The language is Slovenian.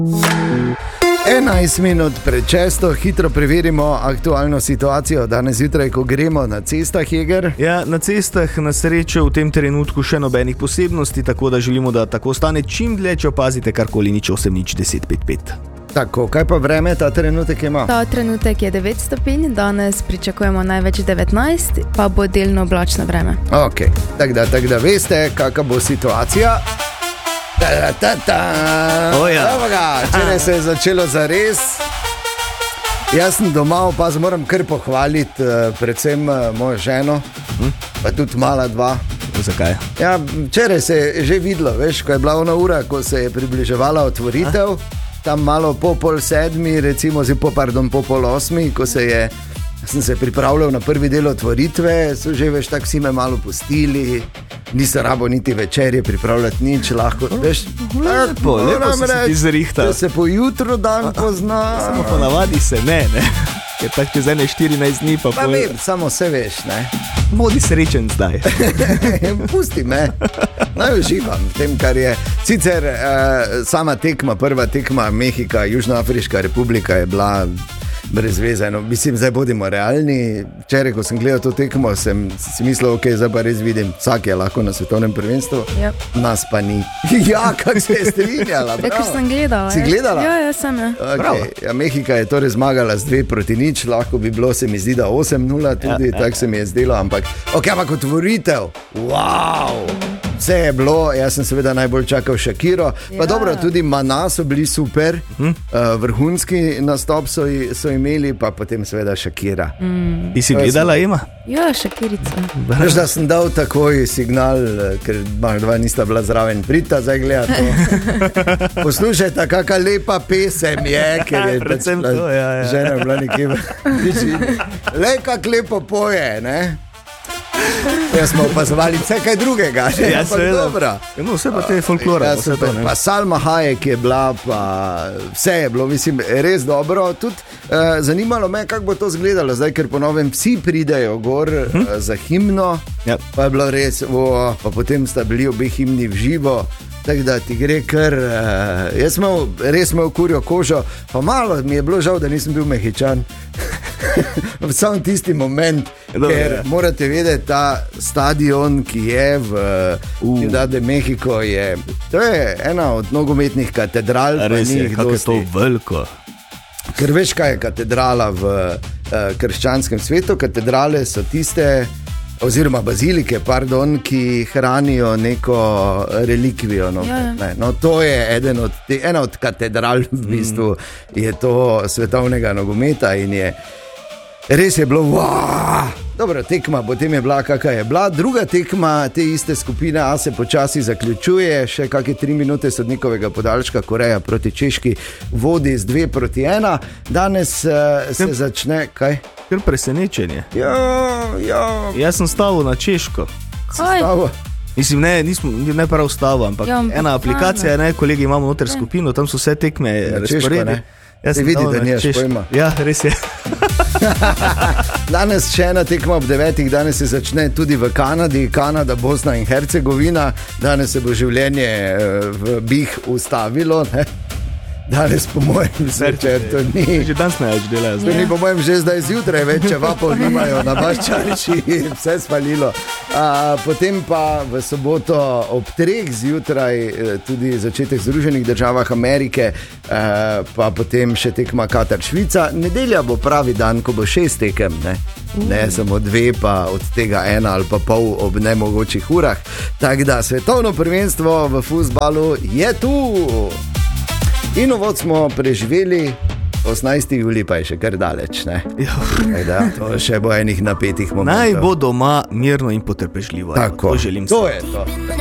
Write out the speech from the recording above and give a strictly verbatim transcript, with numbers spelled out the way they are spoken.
enajst minut pred šesto, hitro preverimo aktualno situacijo danes zjutraj, ko gremo na cestah, Jeger. Ja, na cestah na srečo v tem trenutku še nobenih posebnosti, tako da želimo, da tako ostane čim dlje, če opazite karkoli nič osem nič deset pet pet. Tako, kaj pa vreme ta trenutek ima? Ta trenutek je devet stopinj, danes pričakujemo največ devetnajst, pa bo delno oblačno vreme. Ok, tako da, tak da veste, kakva bo situacija. Ta, ta, ta. Oh, ja. Včeraj se je začelo zares. Jaz sem doma, pa moram kar pohvaliti predvsem mojo ženo, hm? Pa tudi mala dva. Zakaj? Ja, včeraj se je že videlo, veš, ko je bila ona ura, ko se je približevala otvoritev. A? Tam malo po pol sedmi, recimo po, pardon, po pol osmi, ko se je, sem se pripravljal na prvi del otvoritve, so že veš, tako si me malo pustili, nisem rabo niti večerje pripravljati nič, lahko, veš, lepo, lepo si ti zrihtal. Da se po jutru dan pozna. Samo ponavadi se ne, ne, ker tak čez ene štirinajst dni pa pa pol... vem, samo se veš, ne. Bodi srečen zdaj. Pusti me, naj uživam v tem, kar je. Sicer eh, sama tekma, prva tekma Mehika, Južnoafriška republika je bila brez veze. No, mislim, zdaj bodimo realni. Včeraj, ko sem gledal to tekmo, sem si mislil, ok, zdaj pa res vidim, vsak je lahko na svetovnem prvenstvu, yep. Nas pa ni. Ja, kak se je strinjala. Ja, ker sem gledala. Si gledala? Ja, ja, sem, ja. Okay. Ja, Mehika je torej zmagala z dve proti nič, lahko bi bilo, se mi zdi, da osem nula tudi, ja, tako ja. Se mi je zdelo, ampak, ok, ampak otvoritev, wow! Vse je bilo, jaz sem seveda najbolj čakal Shakiro, ja. Pa dobro, tudi Mana so bili super, hm? uh, vrhunski nastop so, so imeli, pa potem seveda Shakira. Mm. Ti si gledala, Ema? Ja, Shakirica. Veš, da sem dal takoj signal, ker dva nista bila zraven, prita zdaj gleda to. Poslušajte, kakva lepa pesem je, ker je predvsem to, ja, ja. Žena bila nekje. Le, kak lepo poje, ne? Jaz smo opazovali vse kaj drugega, ne? Ja, seveda. No, vse pa te folklore. Ja, vse to, pa Salma Hayek je bila, pa vse je bilo, mislim, res dobro. Tudi eh, zanimalo me, kako bo to izgledalo zdaj, ker po novem vsi pridejo gor hm? eh, za himno, yep. Pa je bilo res, o, pa potem sta bili obe himni v živo. Tako da ti gre kar, uh, jaz sem res imel kurjo kožo, pa malo mi je bilo žal, da nisem bil Mehičan. V sam tisti moment, Dobre, ker ja. Morate vedeti, ta stadion, ki je v Ciudad de México, je, to je ena od nogometnih katedral. Res je, kako je to veliko. Ker veš, kaj je katedrala v uh, krščanskem svetu, katedrale so tiste, oziroma bazilike, pardon, ki hranijo neko relikvijo. No, ja. No, to je eden od te, ena od katedral, v bistvu, je to svetovnega nogometa in je res je bilo, wow! Dobro, tekma, potem je bila, kakva je bila. Druga tekma te iste skupine A se počasi zaključuje, še kakšne tri minute sodnikovega podaljška, Koreja proti Češki vodi z dve proti ena. Danes uh, se Kem, začne, kaj? Ker presenečenje. Ja, ja. Jaz sem stavil na Češko. Stavil? Mislim, ne, nismo, ne prav stavil, ampak ja, ena aplikacija, ne, kolegi imamo noter skupino, tam so vse tekme razporedi. Jaz se vidi, da niješ pojma. Ja, res je. Danes še ena tekma ob devetih, danes se začne tudi v Kanadi, Kanada, Bosna in Hercegovina. Danes se bo življenje v Bih ustavilo, ne? Danes po mojem zvečer to ni. Že danes ne več delajo. To ni po mojem že zdaj zjutraj, več če vapov nimajo na Baščanči, vse spalilo. A, potem pa v soboto ob treh zjutraj tudi začetek Združenih državah Amerike, a, pa potem še tekma Katar-Švica. Nedelja bo pravi dan, ko bo šest tekem, ne? Ne samo dve, pa od tega ena ali pa pol ob nemogočih urah. Tako da svetovno prvenstvo v fuzbalu je tu. In uvod smo preživeli, osemnajsti julij pa je še kar daleč, ne? Da, to še bo enih napetih momentov. Naj bo doma mirno in potrpežljivo. Tako, to želim. To je to.